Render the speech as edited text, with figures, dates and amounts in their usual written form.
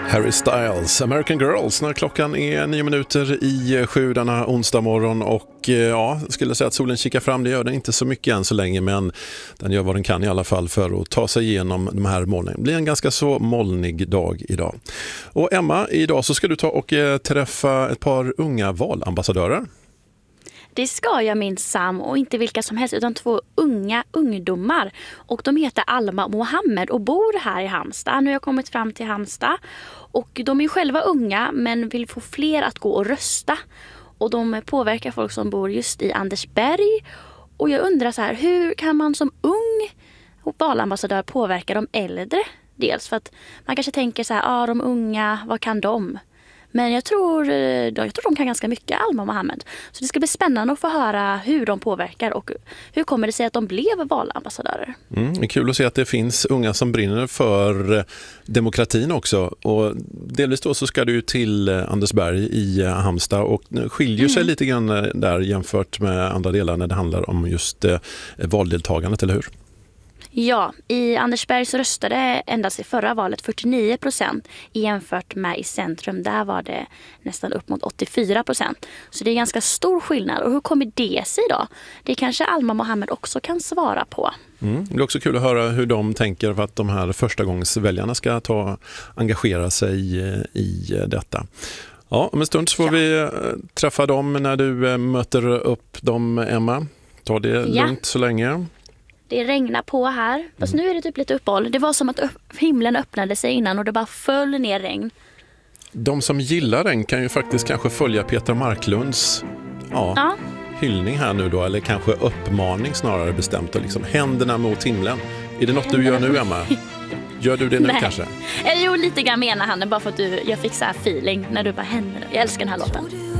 Harry Styles, American Girls, när klockan är 9:07 denna onsdag morgon och skulle säga att solen kikar fram, det gör den inte så mycket än så länge, men den gör vad den kan i alla fall för att ta sig igenom de här molnen. Det blir en ganska så molnig dag idag. Och Emma, idag så ska du ta och träffa ett par unga valambassadörer. Det ska jag minsann, och inte vilka som helst utan 2 unga ungdomar. Och de heter Alma och Mohammed och bor här i Halmstad. Nu har jag kommit fram till Halmstad. Och de är själva unga men vill få fler att gå och rösta. Och de påverkar folk som bor just i Andersberg. Och jag undrar så här, hur kan man som ung valambassadör påverka de äldre? Dels för att man kanske tänker så här, de unga, vad kan de? Men jag tror de kan ganska mycket, Alma och Mohammed. Så det ska bli spännande att få höra hur de påverkar och hur kommer det sig att de blev valambassadörer. Det är kul att se att det finns unga som brinner för demokratin också. Och delvis då så ska du till Andersberg i Halmstad och skiljer sig lite grann där jämfört med andra delar när det handlar om just valdeltagandet, eller hur? Ja, i Andersberg så röstade endast i förra valet 49% jämfört med i centrum. Där var det nästan upp mot 84%. Så det är ganska stor skillnad. Och hur kommer det sig då? Det kanske Alma Mohammed också kan svara på. Det är också kul att höra hur de tänker för att de här förstagångsväljarna ska engagera sig i detta. Ja, om en stund så får vi träffa dem när du möter upp dem, Emma. Ta det lugnt så länge. Det regnar på här. Fast nu är det typ lite uppehåll. Det var som att himlen öppnade sig innan och det bara föll ner regn. De som gillar regn kan ju faktiskt kanske följa Peter Marklunds hyllning här nu då. Eller kanske uppmaning snarare bestämt. Och liksom händerna mot himlen. Är det något du gör nu, Emma? Gör du det nu kanske? Jo, lite grann menar han. Bara för att jag fick så här feeling när du bara händerna. Jag älskar den här låten.